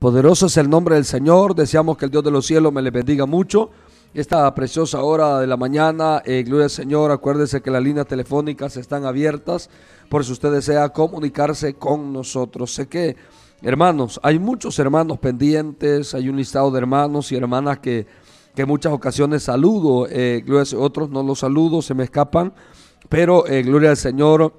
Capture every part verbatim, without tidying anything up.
Poderoso es el nombre del Señor. Deseamos que el Dios de los cielos me le bendiga mucho. Esta preciosa hora de la mañana, eh, gloria al Señor. Acuérdense que las líneas telefónicas están abiertas por si usted desea comunicarse con nosotros. Sé que, hermanos, hay muchos hermanos pendientes, hay un listado de hermanos y hermanas que, que en muchas ocasiones saludo, eh, gloria al Señor, otros no los saludo, se me escapan, pero eh, gloria al Señor,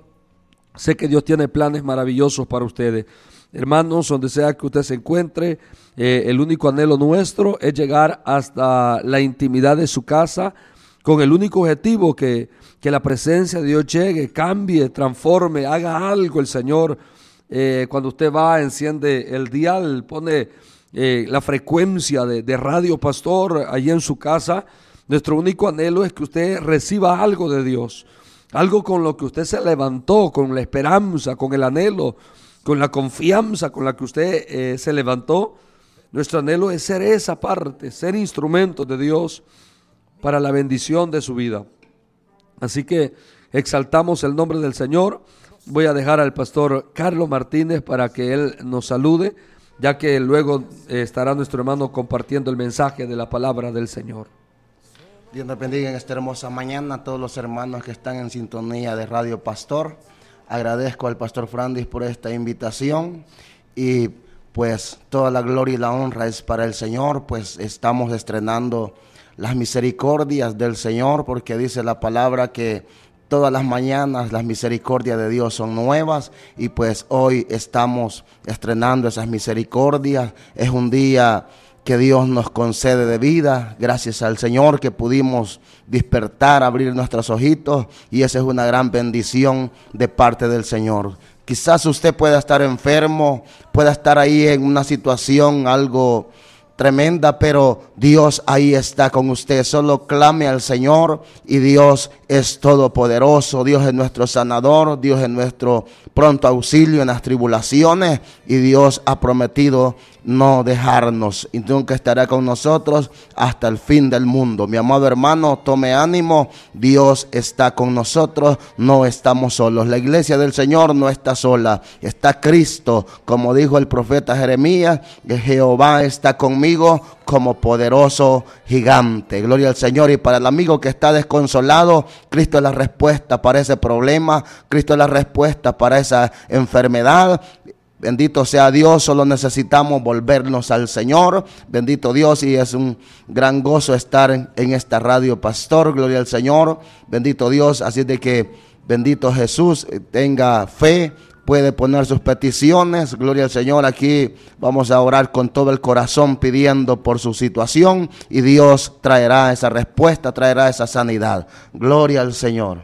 sé que Dios tiene planes maravillosos para ustedes. Hermanos, donde sea que usted se encuentre, eh, el único anhelo nuestro es llegar hasta la intimidad de su casa con el único objetivo que, que la presencia de Dios llegue, cambie, transforme, haga algo el Señor. Eh, cuando usted va, enciende el dial, pone eh, la frecuencia de, de Radio Pastor allí en su casa. Nuestro único anhelo es que usted reciba algo de Dios, algo con lo que usted se levantó, con la esperanza, con el anhelo, con la confianza con la que usted eh, se levantó. Nuestro anhelo es ser esa parte, ser instrumento de Dios para la bendición de su vida. Así que exaltamos el nombre del Señor. Voy a dejar al pastor Carlos Martínez para que él nos salude, ya que luego eh, estará nuestro hermano compartiendo el mensaje de la palabra del Señor. Dios nos bendiga en esta hermosa mañana a todos los hermanos que están en sintonía de Radio Pastor. Agradezco al pastor Frandis por esta invitación y pues toda la gloria y la honra es para el Señor. Pues estamos estrenando las misericordias del Señor, porque dice la palabra que todas las mañanas las misericordias de Dios son nuevas, y pues hoy estamos estrenando esas misericordias. Es un día que Dios nos concede de vida, gracias al Señor que pudimos despertar, abrir nuestros ojitos, y esa es una gran bendición de parte del Señor. Quizás usted pueda estar enfermo, pueda estar ahí en una situación algo tremenda, pero Dios ahí está con usted. Solo clame al Señor y Dios es todopoderoso. Dios es nuestro sanador, Dios es nuestro pronto auxilio en las tribulaciones, y Dios ha prometido no dejarnos y nunca estará con nosotros hasta el fin del mundo. Mi amado hermano, tome ánimo, Dios está con nosotros, no estamos solos. La iglesia del Señor no está sola, está Cristo, como dijo el profeta Jeremías, que Jehová está conmigo como poderoso gigante. Gloria al Señor. Y para el amigo que está desconsolado, Cristo es la respuesta para ese problema, Cristo es la respuesta para esa enfermedad. Bendito sea Dios, solo necesitamos volvernos al Señor. Bendito Dios, y es un gran gozo estar en, en esta Radio Pastor. Gloria al Señor, bendito Dios. Así de que bendito Jesús, tenga fe, puede poner sus peticiones. Gloria al Señor. Aquí vamos a orar con todo el corazón pidiendo por su situación, y Dios traerá esa respuesta, traerá esa sanidad. Gloria al Señor.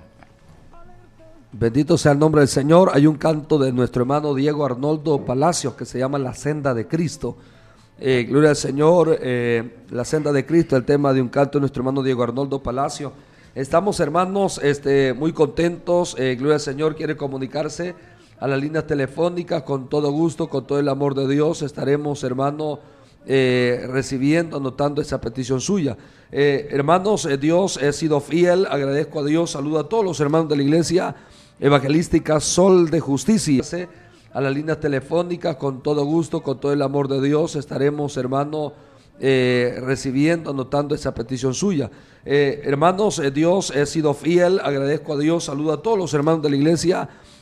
Bendito sea el nombre del Señor. Hay un canto de nuestro hermano Diego Arnoldo Palacios que se llama La Senda de Cristo. Eh, gloria al Señor. eh, La Senda de Cristo, el tema de un canto de nuestro hermano Diego Arnoldo Palacios. Estamos, hermanos, este, muy contentos. eh, Gloria al Señor. Quiere comunicarse a las líneas telefónicas con todo gusto, con todo el amor de Dios. Estaremos, hermano, eh, recibiendo, anotando esa petición suya. Eh, hermanos, eh, Dios ha sido fiel. Agradezco a Dios. Saludo a todos los hermanos de la iglesia evangelística Sol de Justicia. A las líneas telefónicas con todo gusto, con todo el amor de Dios. Estaremos, hermano, eh, recibiendo, anotando esa petición suya. Eh, hermanos, eh, Dios ha sido fiel. Agradezco a Dios. Saludo a todos los hermanos de la iglesia